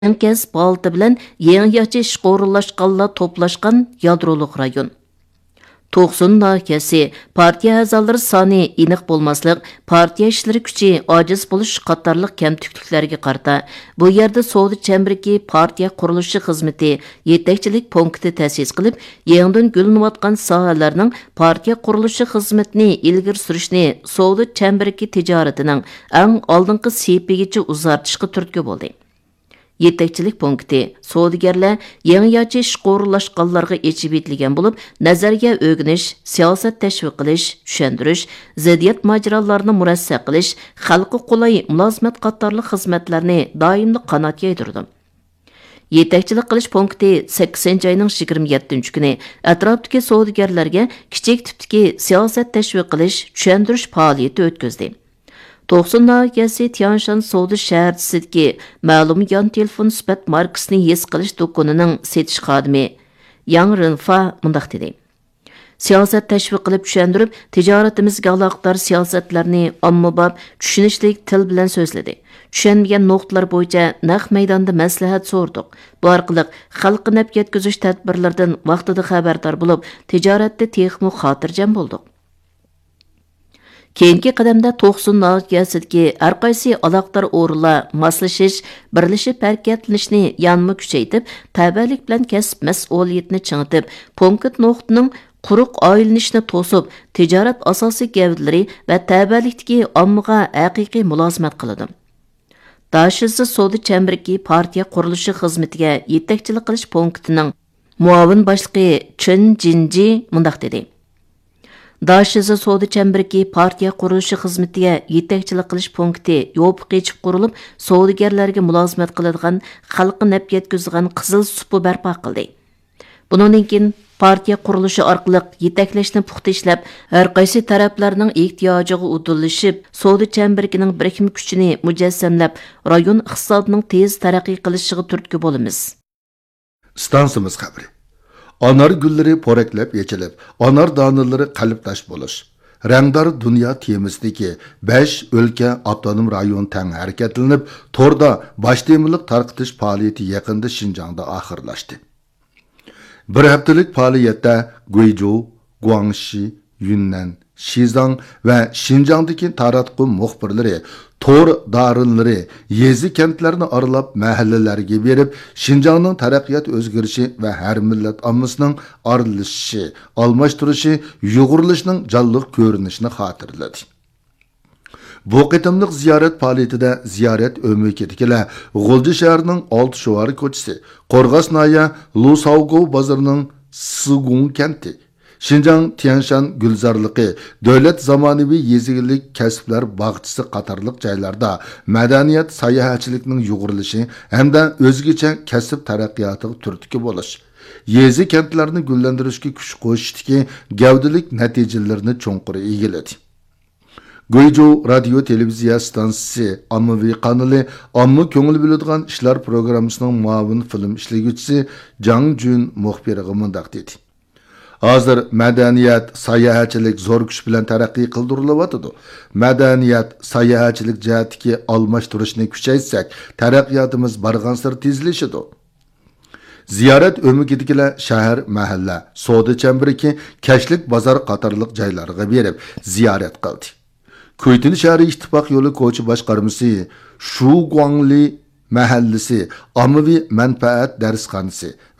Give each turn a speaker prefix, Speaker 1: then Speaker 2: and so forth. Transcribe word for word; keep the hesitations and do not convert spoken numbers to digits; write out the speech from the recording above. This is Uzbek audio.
Speaker 1: Әнкәс балты белән яңяча ishqa орынлашканлар топлашкан ядролык район. Toqsun nahiyasi partiya a'zolari soni aniq bo'lmaslik, partiya ishlari kuchi ojiz bo'lish qatorliq kamtukliklarga qarata bu yerda savdo chambriki partiya qurilishi xizmati yetakchilik punkti ta'sis qilib, yangidan gulinayotgan sohalarning partiya qurilishi xizmatini ilgari surishni savdo chambriki tijoratining eng oldingi sepigacha uzartishga turtki bo'ldi. Yetakchilik punkti savdogarlar yangi yoki ishqa o'rinlashganlarga echib etilgan bo'lib, nazarga o'rganish, siyosat tashviq qilish, tushuntirish, ziddiyat majralarini murassa qilish, xalqqa qulay mulozimat qatorli xizmatlarni doimli qanot yaydirdi. Yetakchilik qilish punkti sakkizinchi oyning yigirma yettinchi kuni atrofdagi savdogarlarga kichik tipdagi siyosat tashviq qilish, tushuntirish faoliyati o'tkazdi. Toqsun nahiyasi Tianshan savdo shaharchasidagi ma'lum yon telefon sifat markasini his qilish do'konining setish xodimi Yang Rinfa mundaq dedi. Siyosat tashviq qilib tushuntirib, tijoratimizga aloqador siyosatlarni ommabop, tushunishlik til bilan so'zladi. Tushunmagan nuqtalar bo'yicha naq maydonda maslahat so'rdik. Bu orqali xalqqa naf yetkazish tadbirlaridan vaqtida xabardor bo'lib, tijoratda texmo xotirjam bo'ldik. Keyingi qadamda Toqsun nahiyasidagi har qaysi aloqador o'rinlar moslashish, birlashib harakatlanishni yanma kuchaytirib, tabiiylik bilan kasb mas'uliyatini chingitib, punkt nuqtaning quruq oylanishni to'sib, tijorat asosiy gavdalari va tabiiylikdagi ommaga haqiqiy mulozimat qiladi. Dashizli savdo chambriki partiya qurilishi xizmatiga yetakchilik qilish punktining muavin boshlig'i Chen Jinji mundaq dedi. Dashizi savdo chambriki partiya qurilishi xizmatiga yetakchilik qilish punkti yopiq echib qurilib, savdogarlarga mulozimat qiladigan, xalqqa naf yetkazadigan qizil supi barpo qildi. Bundan keyin partiya qurilishi orqali yetaklashni puxta ishlab, har qaysi taraflarning ehtiyojiga udillashib, savdo chambrikining birikma kuchini mujassamlab, rayon iqtisodining tez taraqqiy qilishiga turtki bo'lamiz.
Speaker 2: Stansimiz xabari. Anar gulleri poraklab yechilib, anar donalari qalbdosh bo'lish. Rangdor dunyo temizdagi besh o'lka avtonom rayon tang harakatlanib, to'rda boshtemiliq tarqitish faoliyati yaqinda Xinjiangda oxirlashdi. Bir haftalik faoliyatda Guizhou, Guangxi, Yunnan, Shizang va Xinjiangdagi taratqu muxbirlari Tor darınları, yezi kentlerini aralab mahallelerge berib, Şinjanның taraqqiyat özgürüşü ve her millet ammasının aralışışı, almashtırışı, yuğuruluşunun canlıq görünüşünü hatırladı. Bu qitimliq ziyaret faaliyetide ziyaret ömürketikiler, G'ulji şəhərinin Altı Şuvarı koçisi, Qorğas naya Lusaugo bazarının Sigung kenti, Şinjan Tianshan gülzarlıqı, dövlət zamanıvi yezigilik kəsblər bağçısı qatarlıq caylarda mədaniyət sayahatçilikning yuğuruluşı hamda özgəçə kəsb taraqqiyatı türtki boluş. Yezi kentlərini güllendirishki kuch qo'shishdiki gavdilik natijalarini cho'nqur egiladi. Guizhou radio televiziya stansiyasi ommaviy kanali omma ko'ngil biladigan ishlar programmasining muavin film ishlaguvchisi Jang Jun muxbiriga mundaq dedi. Hazır madaniyat, sayahatchilik zo'r kuch bilan taraqqiy qildirilyapti. Madaniyat, sayahatchilik jihatdagi almashtirishni kuchaytsak, taraqqiyotimiz barg'ansir tezlashadi. Ziyorat o'mikitikilar shahar, mahalla, savdo chambriki, kashlik bozor qatorliq joylarga berib ziyorat qildi. Kuytin shahri ittifoq yo'li ko'chi boshqarmasi Shu Guangli mahallasi, ommaviy manfaat darsxonasi